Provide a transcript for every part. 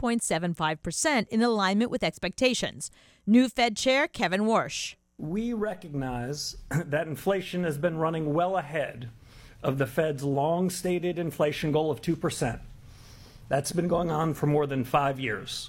4.75% in alignment with expectations. New Fed Chair Kevin Warsh. We recognize that inflation has been running well ahead of the Fed's long-stated inflation goal of 2%. That's been going on for more than 5 years.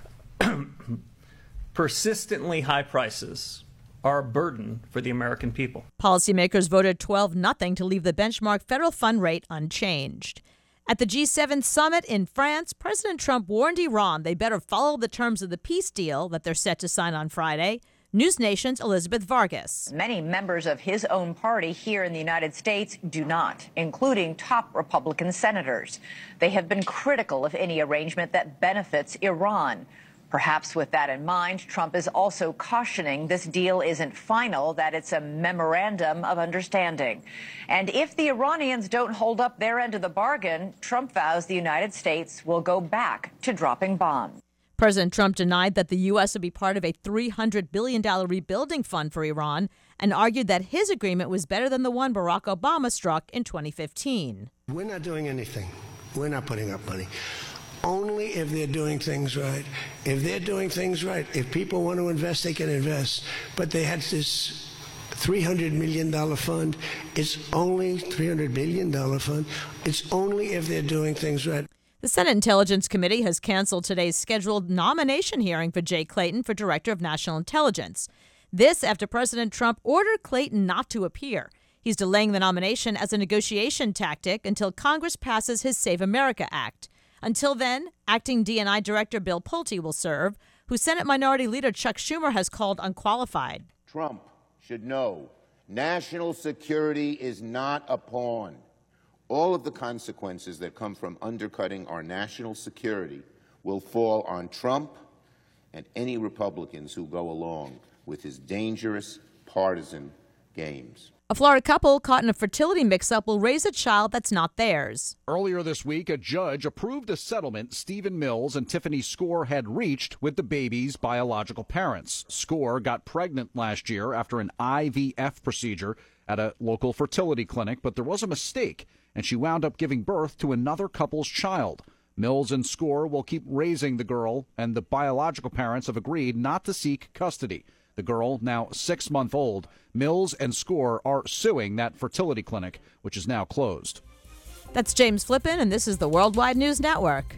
Persistently high prices are a burden for the American people. Policymakers voted 12-0 to leave the benchmark federal fund rate unchanged. At the G7 summit in France, President Trump warned Iran they better follow the terms of the peace deal that they're set to sign on Friday. News Nation's Elizabeth Vargas. Many members of his own party here in the United States do not, including top Republican senators. They have been critical of any arrangement that benefits Iran. Perhaps with that in mind, Trump is also cautioning this deal isn't final, that it's a memorandum of understanding. And if the Iranians don't hold up their end of the bargain, Trump vows the United States will go back to dropping bombs. President Trump denied that the U.S. would be part of a $300 billion rebuilding fund for Iran and argued that his agreement was better than the one Barack Obama struck in 2015. We're not doing anything. We're not putting up money. Only if they're doing things right. If they're doing things right, if people want to invest, they can invest. But they had this $300 million fund. It's only $300 billion fund. It's only if they're doing things right. The Senate Intelligence Committee has canceled today's scheduled nomination hearing for Jay Clayton for Director of National Intelligence. This after President Trump ordered Clayton not to appear. He's delaying the nomination as a negotiation tactic until Congress passes his Save America Act. Until then, Acting DNI Director Bill Pulte will serve, who Senate Minority Leader Chuck Schumer has called unqualified. Trump should know national security is not a pawn. All of the consequences that come from undercutting our national security will fall on Trump and any Republicans who go along with his dangerous partisan games. A Florida couple caught in a fertility mix-up will raise a child that's not theirs. Earlier this week, a judge approved a settlement Stephen Mills and Tiffany Score had reached with the baby's biological parents. Score got pregnant last year after an IVF procedure at a local fertility clinic, but there was a mistake, and she wound up giving birth to another couple's child. Mills and Score will keep raising the girl, and the biological parents have agreed not to seek custody. The girl, now 6-month-old, Mills and Score are suing that fertility clinic, which is now closed. That's James Flippin, and this is the Worldwide News Network.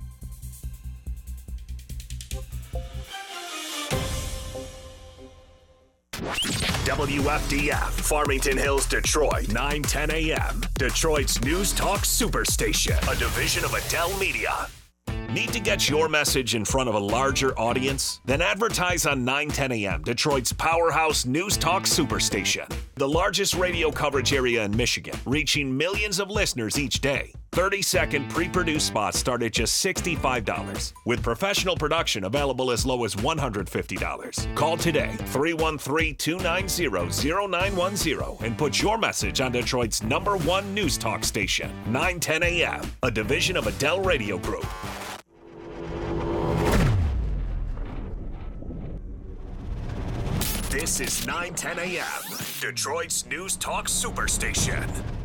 WFDF, Farmington Hills, Detroit, 9:10 a.m. Detroit's News Talk Superstation, a division of Adele Media. Need to get your message in front of a larger audience? Then advertise on 9:10 a.m., Detroit's powerhouse News Talk Superstation. The largest radio coverage area in Michigan, reaching millions of listeners each day. 30-second pre-produced spots start at just $65, with professional production available as low as $150. Call today, 313-290-0910, and put your message on Detroit's #1 News Talk station, 9:10 a.m., a division of Adele Radio Group. This is 9:10 a.m., Detroit's News Talk Superstation.